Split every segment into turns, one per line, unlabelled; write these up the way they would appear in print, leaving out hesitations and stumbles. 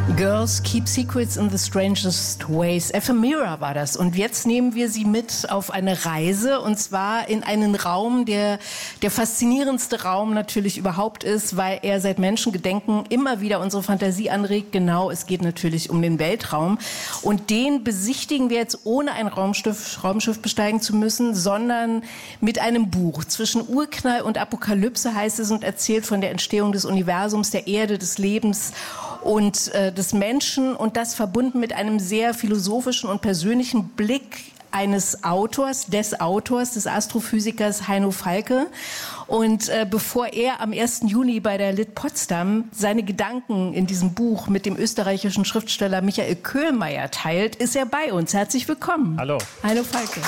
Girls Keep Secrets in the Strangest Ways. Ephemera war das. Und jetzt nehmen wir Sie mit auf eine Reise, und zwar in einen Raum, der faszinierendste Raum natürlich überhaupt ist, weil er seit Menschengedenken immer wieder unsere Fantasie anregt. Genau, es geht natürlich um den Weltraum. Und den besichtigen wir jetzt ohne ein Raumschiff besteigen zu müssen, sondern mit einem Buch. Zwischen Urknall und Apokalypse heißt es und erzählt von der Entstehung des Universums, der Erde, des Lebens und des Menschen, und das verbunden mit einem sehr philosophischen und persönlichen Blick des Autors, des Astrophysikers Heino Falke. Und bevor er am 1. Juni bei der LIT Potsdam seine Gedanken in diesem Buch mit dem österreichischen Schriftsteller Michael Köhlmeier teilt, ist er bei uns. Herzlich willkommen.
Hallo.
Heino Falke.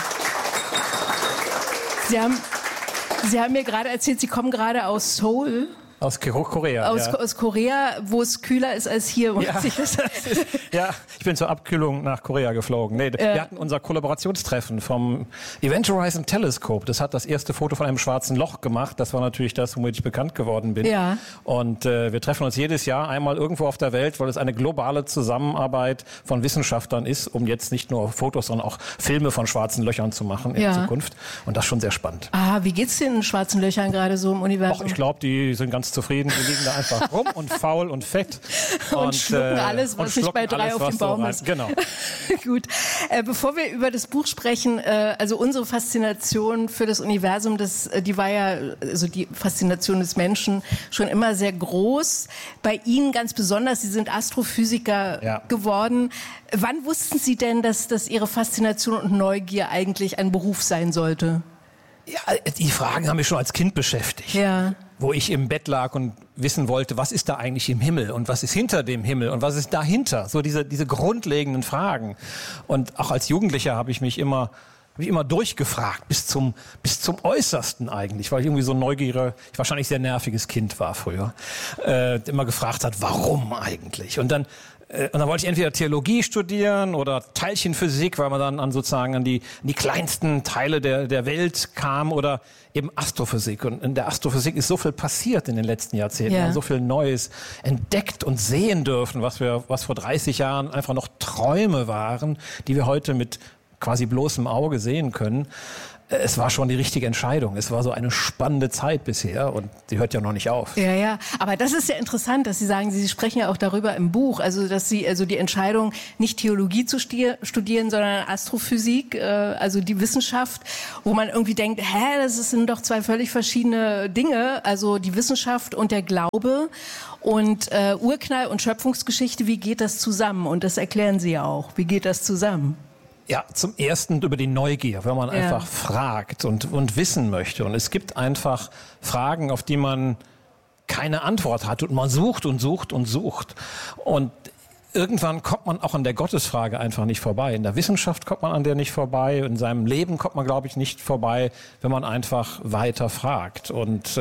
Sie haben mir gerade erzählt, Sie kommen gerade aus Seoul.
Aus Korea.
Aus Korea, wo es kühler ist als hier.
Ja, ich bin zur Abkühlung nach Korea geflogen. Nee, wir hatten unser Kollaborationstreffen vom Event Horizon Telescope. Das hat das erste Foto von einem schwarzen Loch gemacht. Das war natürlich das, womit ich bekannt geworden bin.
Ja.
Und wir treffen uns jedes Jahr einmal irgendwo auf der Welt, weil es eine globale Zusammenarbeit von Wissenschaftlern ist, um jetzt nicht nur Fotos, sondern auch Filme von schwarzen Löchern zu machen in Zukunft. Und das ist schon sehr spannend.
Ah, wie geht's den schwarzen Löchern gerade so im Universum?
Ich glaube, die sind ganz zufrieden. Die liegen da einfach rum und faul und fett.
Und schlucken alles, was nicht bei 3 auf dem Baum ist.
Genau.
Gut. Bevor wir über das Buch sprechen, also unsere Faszination für das Universum, die war ja, also die Faszination des Menschen schon immer sehr groß. Bei Ihnen ganz besonders, Sie sind Astrophysiker geworden. Wann wussten Sie denn, dass Ihre Faszination und Neugier eigentlich ein Beruf sein sollte?
Ja, die Fragen haben mich schon als Kind beschäftigt.
Ja.
Wo ich im Bett lag und wissen wollte, was ist da eigentlich im Himmel und was ist hinter dem Himmel und was ist dahinter? So diese grundlegenden Fragen. Und auch als Jugendlicher habe ich mich immer durchgefragt, bis zum Äußersten eigentlich, weil ich irgendwie so wahrscheinlich sehr nerviges Kind war früher, immer gefragt hat, warum eigentlich? Und dann wollte ich entweder Theologie studieren oder Teilchenphysik, weil man dann an die kleinsten Teile der Welt kam, oder eben Astrophysik. Und in der Astrophysik ist so viel passiert in den letzten Jahrzehnten. Wir haben so viel Neues entdeckt und sehen dürfen, was vor 30 Jahren einfach noch Träume waren, die wir heute mit quasi bloßem Auge sehen können. Es war schon die richtige Entscheidung. Es war so eine spannende Zeit bisher und die hört ja noch nicht auf.
Ja, aber das ist ja interessant, dass Sie sagen, Sie sprechen ja auch darüber im Buch, also dass Sie die Entscheidung, nicht Theologie zu studieren, sondern Astrophysik, also die Wissenschaft, wo man irgendwie denkt, das sind doch zwei völlig verschiedene Dinge, also die Wissenschaft und der Glaube und Urknall und Schöpfungsgeschichte, wie geht das zusammen? Und das erklären Sie ja auch. Wie geht das zusammen?
Ja, zum Ersten über die Neugier, wenn man einfach fragt und wissen möchte. Und es gibt einfach Fragen, auf die man keine Antwort hat. Und man sucht und sucht und sucht. Und irgendwann kommt man auch an der Gottesfrage einfach nicht vorbei. In der Wissenschaft kommt man an der nicht vorbei. In seinem Leben kommt man, glaube ich, nicht vorbei, wenn man einfach weiter fragt. Und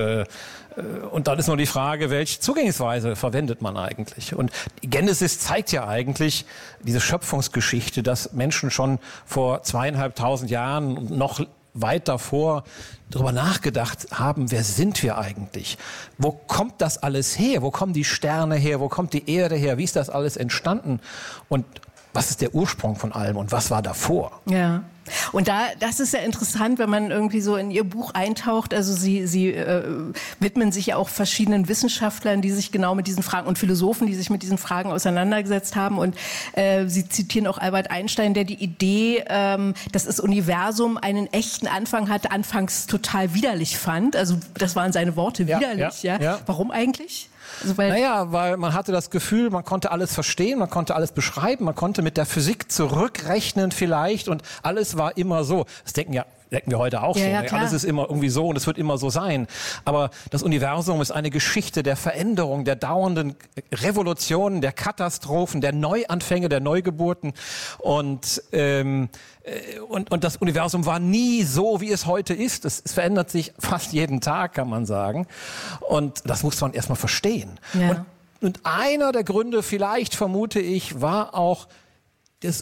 dann ist nur die Frage, welche Zugänglichkeitsweise verwendet man eigentlich? Und Genesis zeigt ja eigentlich diese Schöpfungsgeschichte, dass Menschen schon vor 2500 Jahren und noch weit davor darüber nachgedacht haben, wer sind wir eigentlich? Wo kommt das alles her? Wo kommen die Sterne her? Wo kommt die Erde her? Wie ist das alles entstanden? Und was ist der Ursprung von allem und was war davor?
Ja. Und das ist ja interessant, wenn man irgendwie so in Ihr Buch eintaucht. Also Sie widmen sich ja auch verschiedenen Wissenschaftlern, die sich genau mit diesen Fragen, und Philosophen, die sich mit diesen Fragen auseinandergesetzt haben. Und Sie zitieren auch Albert Einstein, der die Idee, dass das Universum einen echten Anfang hatte, anfangs total widerlich fand. Also das waren seine Worte, widerlich. Ja. Warum eigentlich? Also
weil man hatte das Gefühl, man konnte alles verstehen, man konnte alles beschreiben, man konnte mit der Physik zurückrechnen vielleicht, und alles war immer so. Das denken wir heute auch so. Alles ist immer irgendwie so und es wird immer so sein. Aber das Universum ist eine Geschichte der Veränderung, der dauernden Revolutionen, der Katastrophen, der Neuanfänge, der Neugeburten. Und das Universum war nie so, wie es heute ist. Es verändert sich fast jeden Tag, kann man sagen. Und das muss man erstmal verstehen.
Ja.
Und einer der Gründe, vielleicht vermute ich, war auch das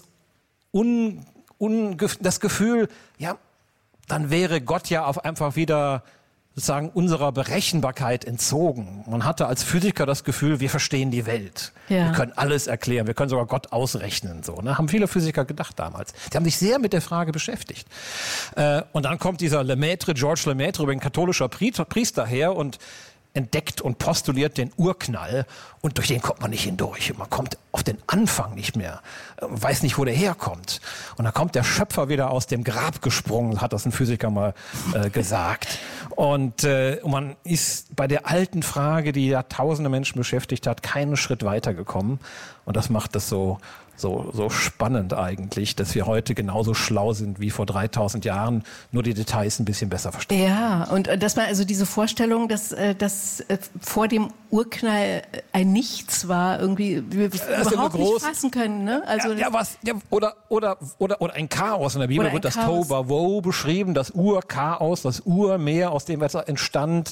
Gefühl, dann wäre Gott ja einfach wieder sozusagen unserer Berechenbarkeit entzogen. Man hatte als Physiker das Gefühl, wir verstehen die Welt. Ja. Wir können alles erklären, wir können sogar Gott ausrechnen. So, ne? Haben viele Physiker gedacht damals. Die haben sich sehr mit der Frage beschäftigt. Und dann kommt dieser George Lemaitre, ein katholischer Priester her und entdeckt und postuliert den Urknall und durch den kommt man nicht hindurch. Man kommt auf den Anfang nicht mehr, weiß nicht, wo der herkommt. Und dann kommt der Schöpfer wieder aus dem Grab gesprungen, hat das ein Physiker mal gesagt. Und man ist bei der alten Frage, die ja tausende Menschen beschäftigt hat, keinen Schritt weitergekommen. Und das macht das so spannend eigentlich, dass wir heute genauso schlau sind wie vor 3000 Jahren, nur die Details ein bisschen besser verstehen.
Ja, und dass man also diese Vorstellung, dass vor dem Urknall ein Nichts war, irgendwie wir überhaupt nicht fassen können. Ne? Also
oder ein Chaos. In der Bibel wird das Tohu beschrieben, das Urchaos, das Urmeer, aus dem Wasser entstand.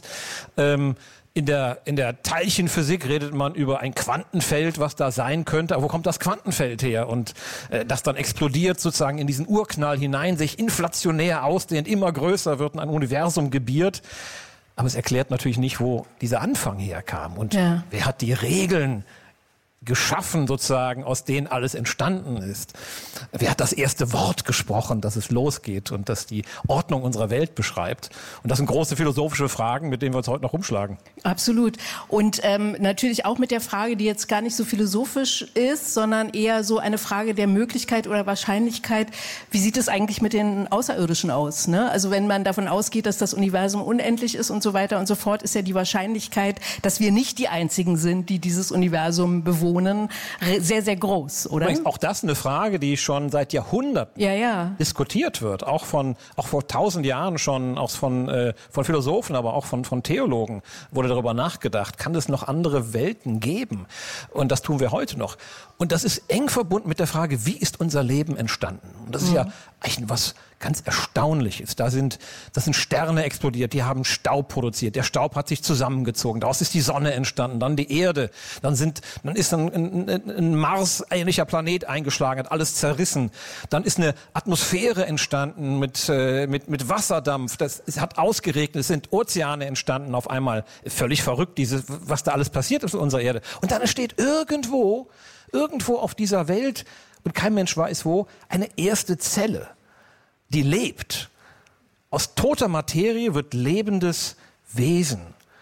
In der Teilchenphysik redet man über ein Quantenfeld, was da sein könnte. Aber wo kommt das Quantenfeld her? Und das dann explodiert sozusagen in diesen Urknall hinein, sich inflationär ausdehnt, immer größer wird und ein Universum gebiert. Aber es erklärt natürlich nicht, wo dieser Anfang herkam. Und wer hat die Regeln geschaffen, sozusagen, aus denen alles entstanden ist. Wer hat das erste Wort gesprochen, dass es losgeht und das die Ordnung unserer Welt beschreibt? Und das sind große philosophische Fragen, mit denen wir uns heute noch rumschlagen.
Absolut. Und natürlich auch mit der Frage, die jetzt gar nicht so philosophisch ist, sondern eher so eine Frage der Möglichkeit oder Wahrscheinlichkeit. Wie sieht es eigentlich mit den Außerirdischen aus? Ne? Also wenn man davon ausgeht, dass das Universum unendlich ist und so weiter und so fort, ist ja die Wahrscheinlichkeit, dass wir nicht die Einzigen sind, die dieses Universum bewohnen, sehr, sehr groß, oder?
Übrigens auch das eine Frage, die schon seit Jahrhunderten diskutiert wird. Auch vor 1000 Jahren schon, auch von Philosophen, aber auch von Theologen wurde darüber nachgedacht. Kann es noch andere Welten geben? Und das tun wir heute noch. Und das ist eng verbunden mit der Frage, wie ist unser Leben entstanden? Und das ist ja eigentlich was ganz Erstaunliches. Das sind Sterne explodiert, die haben Staub produziert. Der Staub hat sich zusammengezogen. Daraus ist die Sonne entstanden, dann die Erde. Dann ist ein Mars-ähnlicher Planet eingeschlagen, hat alles zerrissen. Dann ist eine Atmosphäre entstanden mit Wasserdampf. Es hat ausgeregnet, es sind Ozeane entstanden auf einmal. Völlig verrückt, was da alles passiert ist in unserer Erde. Und dann entsteht irgendwo auf dieser Welt, und kein Mensch weiß wo, eine erste Zelle, die lebt. Aus toter Materie wird lebendes Wesen.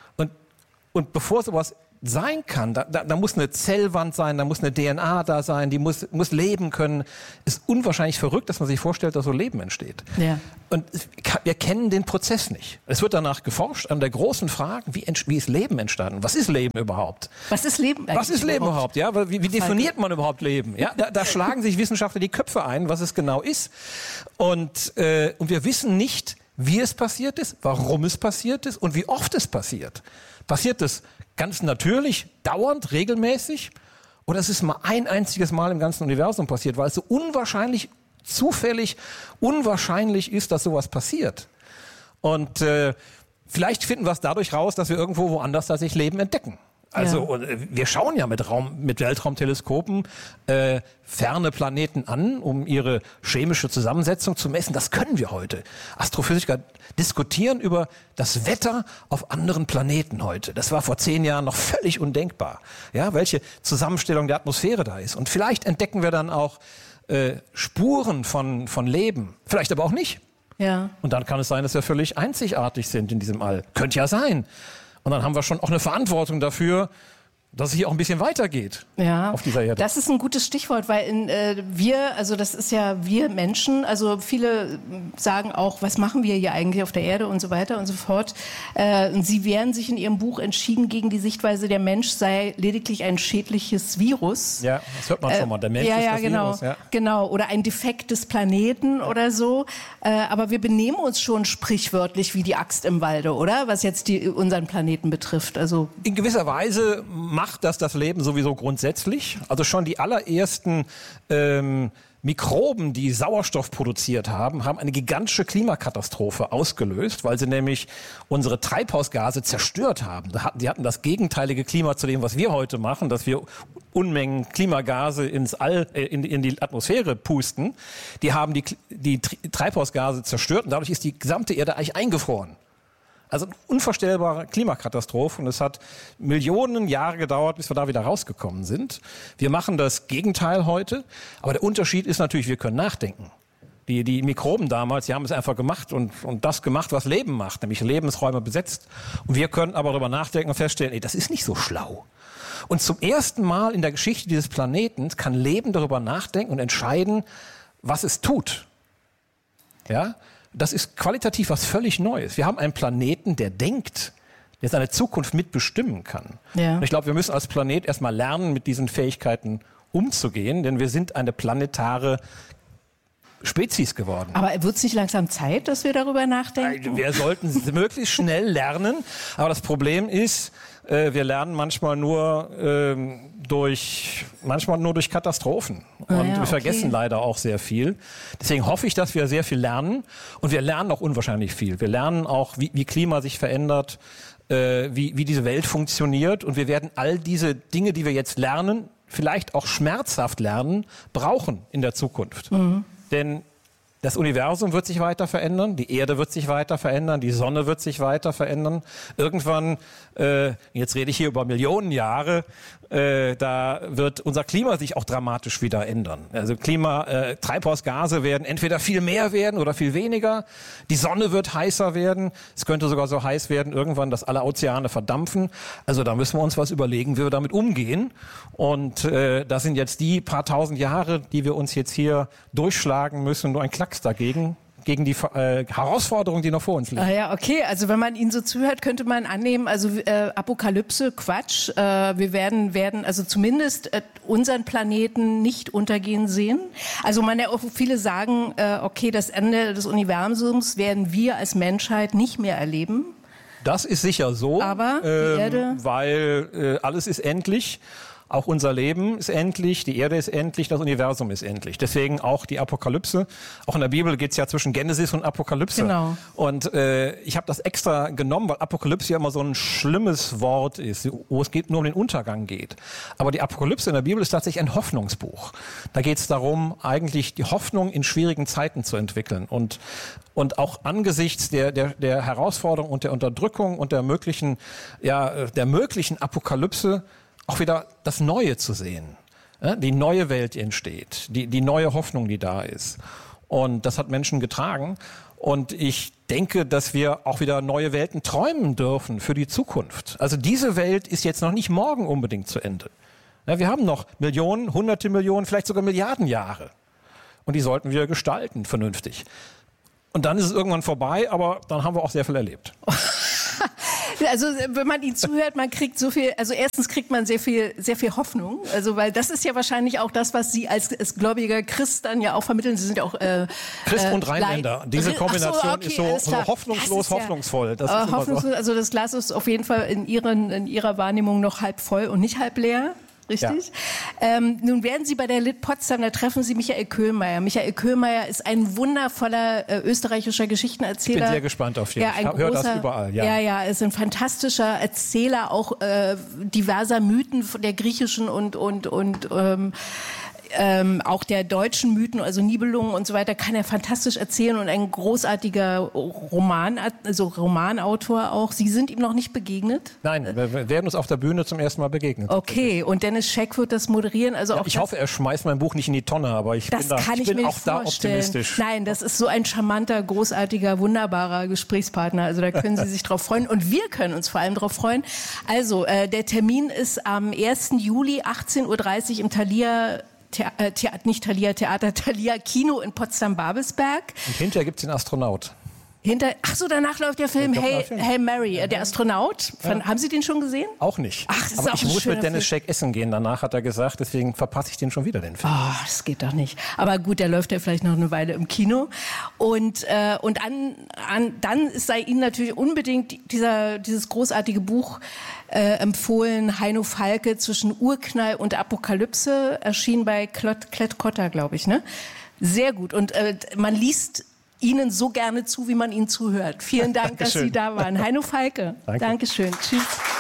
Und bevor sowas sein kann, da muss eine Zellwand sein, da muss eine DNA da sein, die muss leben können. Ist unwahrscheinlich verrückt, dass man sich vorstellt, dass so Leben entsteht. Ja. Und wir kennen den Prozess nicht. Es wird danach geforscht, an der großen Frage, wie ist Leben entstanden? Was ist Leben überhaupt?
Was ist Leben eigentlich?
Was ist Leben überhaupt? Ja, wie definiert man überhaupt Leben? Ja, da schlagen sich Wissenschaftler die Köpfe ein, was es genau ist. Und wir wissen nicht, wie es passiert ist, warum es passiert ist und wie oft es passiert. Passiert es ganz natürlich, dauernd, regelmäßig? Oder es ist mal ein einziges Mal im ganzen Universum passiert, weil es so unwahrscheinlich, zufällig, unwahrscheinlich ist, dass sowas passiert. Und vielleicht finden wir es dadurch raus, dass wir irgendwo woanders tatsächlich Leben entdecken. Also wir schauen ja mit Weltraumteleskopen ferne Planeten an, um ihre chemische Zusammensetzung zu messen. Das können wir heute. Astrophysiker diskutieren über das Wetter auf anderen Planeten heute. Das war vor 10 Jahren noch völlig undenkbar. Ja, welche Zusammenstellung der Atmosphäre da ist. Und vielleicht entdecken wir dann auch Spuren von Leben. Vielleicht aber auch nicht. Ja. Und dann kann es sein, dass wir völlig einzigartig sind in diesem All. Könnte ja sein. Und dann haben wir schon auch eine Verantwortung dafür, dass es hier auch ein bisschen weitergeht auf dieser Erde.
Das ist ein gutes Stichwort, weil das ist ja wir Menschen, also viele sagen auch, was machen wir hier eigentlich auf der Erde und so weiter und so fort. Und sie wehren sich in ihrem Buch entschieden gegen die Sichtweise, der Mensch sei lediglich ein schädliches Virus.
Ja, das hört man schon mal, der Mensch ist das Virus. Ja,
genau, oder ein Defekt des Planeten oder so. Aber wir benehmen uns schon sprichwörtlich wie die Axt im Walde, oder? Was jetzt unseren Planeten betrifft. Also
in gewisser Weise macht das Leben sowieso grundsätzlich. Also schon die allerersten Mikroben, die Sauerstoff produziert haben eine gigantische Klimakatastrophe ausgelöst, weil sie nämlich unsere Treibhausgase zerstört haben. Die hatten das gegenteilige Klima zu dem, was wir heute machen, dass wir Unmengen Klimagase ins All, in die Atmosphäre pusten. Die haben die Treibhausgase zerstört und dadurch ist die gesamte Erde eigentlich eingefroren. Also eine unvorstellbare Klimakatastrophe und es hat Millionen Jahre gedauert, bis wir da wieder rausgekommen sind. Wir machen das Gegenteil heute, aber der Unterschied ist natürlich, wir können nachdenken. Die Mikroben damals, die haben es einfach gemacht und das gemacht, was Leben macht, nämlich Lebensräume besetzt. Und wir können aber darüber nachdenken und feststellen, das ist nicht so schlau. Und zum ersten Mal in der Geschichte dieses Planeten kann Leben darüber nachdenken und entscheiden, was es tut. Ja? Das ist qualitativ was völlig Neues. Wir haben einen Planeten, der denkt, der seine Zukunft mitbestimmen kann. Ja. Und ich glaube, wir müssen als Planet erstmal lernen, mit diesen Fähigkeiten umzugehen, denn wir sind eine planetare Spezies geworden.
Aber wird es nicht langsam Zeit, dass wir darüber nachdenken?
Wir sollten möglichst schnell lernen. Aber das Problem ist, wir lernen manchmal nur durch Katastrophen. Und wir vergessen leider auch sehr viel. Deswegen hoffe ich, dass wir sehr viel lernen. Und wir lernen auch unwahrscheinlich viel. Wir lernen auch, wie Klima sich verändert, wie diese Welt funktioniert. Und wir werden all diese Dinge, die wir jetzt lernen, vielleicht auch schmerzhaft lernen, brauchen in der Zukunft. Mhm. Denn das Universum wird sich weiter verändern, die Erde wird sich weiter verändern, die Sonne wird sich weiter verändern. Irgendwann, jetzt rede ich hier über Millionen Jahre, da wird unser Klima sich auch dramatisch wieder ändern. Also Treibhausgase werden entweder viel mehr werden oder viel weniger. Die Sonne wird heißer werden. Es könnte sogar so heiß werden irgendwann, dass alle Ozeane verdampfen. Also da müssen wir uns was überlegen, wie wir damit umgehen. Und das sind jetzt die paar tausend Jahre, die wir uns jetzt hier durchschlagen müssen. Nur ein Klacks dagegen. Gegen die Herausforderungen, die noch vor uns liegen.
Ah ja, okay. Also wenn man Ihnen so zuhört, könnte man annehmen, also Apokalypse, Quatsch. Wir werden also zumindest unseren Planeten nicht untergehen sehen. Also viele sagen, okay, das Ende des Universums werden wir als Menschheit nicht mehr erleben.
Das ist sicher so,
aber die Erde,
weil alles ist endlich. Auch unser Leben ist endlich, die Erde ist endlich, das Universum ist endlich. Deswegen auch die Apokalypse. Auch in der Bibel geht's ja zwischen Genesis und Apokalypse.
Genau.
Und ich habe das extra genommen, weil Apokalypse ja immer so ein schlimmes Wort ist, wo es nur um den Untergang geht. Aber die Apokalypse in der Bibel ist tatsächlich ein Hoffnungsbuch. Da geht's darum, eigentlich die Hoffnung in schwierigen Zeiten zu entwickeln. Und auch angesichts der Herausforderung und der Unterdrückung und der möglichen Apokalypse auch wieder das Neue zu sehen. Die neue Welt, die entsteht, die neue Hoffnung, die da ist. Und das hat Menschen getragen. Und ich denke, dass wir auch wieder neue Welten träumen dürfen für die Zukunft. Also diese Welt ist jetzt noch nicht morgen unbedingt zu Ende. Wir haben noch Millionen, hunderte Millionen, vielleicht sogar Milliarden Jahre. Und die sollten wir gestalten, vernünftig. Und dann ist es irgendwann vorbei, aber dann haben wir auch sehr viel erlebt.
Also wenn man ihnen zuhört, man kriegt so viel, also erstens kriegt man sehr viel Hoffnung, also weil das ist ja wahrscheinlich auch das, was Sie als gläubiger Christ dann ja auch vermitteln. Sie sind ja auch
Christ und Rheinländer. Diese Kombination ist so hoffnungslos, hoffnungsvoll. Das ist
hoffnungslos, so. Also das Glas ist auf jeden Fall in Ihrer Wahrnehmung noch halb voll und nicht halb leer. Richtig? Ja. Nun werden Sie bei der Lit Potsdam, da treffen Sie Michael Köhlmeier. Michael Köhlmeier ist ein wundervoller österreichischer Geschichtenerzähler.
Ich bin sehr gespannt auf ihn. Ich höre das überall. Ja,
er ist ein fantastischer Erzähler, auch diverser Mythen der griechischen und auch der deutschen Mythen, also Nibelungen und so weiter, kann er fantastisch erzählen und ein großartiger Romanautor auch. Sie sind ihm noch nicht begegnet?
Nein, wir werden uns auf der Bühne zum ersten Mal begegnen.
Okay, und Dennis Scheck wird das moderieren. Also auch
ich hoffe, er schmeißt mein Buch nicht in die Tonne, aber ich bin auch da optimistisch.
Nein, das ist so ein charmanter, großartiger, wunderbarer Gesprächspartner. Also da können Sie sich drauf freuen und wir können uns vor allem drauf freuen. Also der Termin ist am 1. Juli 18:30 Uhr im Thalia Thalia Kino in Potsdam-Babelsberg.
Und hinterher gibt's den Astronaut.
Danach läuft der Film Hail Mary, der Astronaut. Haben Sie den schon gesehen?
Auch nicht.
Ach, das ist
aber
auch
ich muss mit Dennis Scheck essen gehen, danach hat er gesagt, deswegen verpasse ich den schon wieder, den Film.
Oh, das geht doch nicht. Aber gut, der läuft ja vielleicht noch eine Weile im Kino. Und dann sei Ihnen natürlich unbedingt dieses großartige Buch empfohlen, Heino Falke, zwischen Urknall und Apokalypse, erschien bei Klett-Cotta, glaube ich, ne? Sehr gut. Und man liest Ihnen so gerne zu, wie man Ihnen zuhört. Vielen Dank, dass Sie da waren. Heino Falke.
Danke.
Dankeschön. Tschüss.